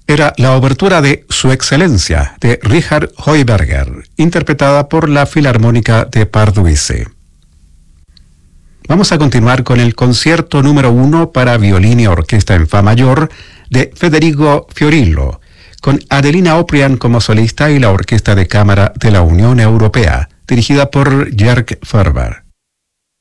Era la obertura de Su Excelencia, de Richard Heuberger, interpretada por la Filarmónica de Pardubice. Vamos a continuar con el concierto número 1 para violín y orquesta en fa mayor de Federico Fiorillo, con Adelina O'Brien como solista y la Orquesta de Cámara de la Unión Europea, dirigida por Jörg Färber.